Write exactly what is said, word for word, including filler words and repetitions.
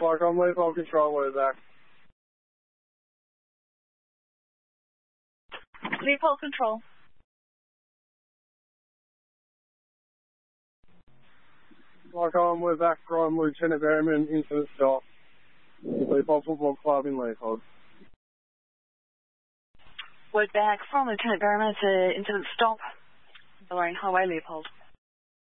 Like I'm Leopold Control, we're back. Leopold Control. Like I'm, we're back from Lieutenant Berryman, incident stop. Leopold Football Club in Leopold. We're back from Lieutenant Berryman to incident stop. Lorraine Highway, Leopold.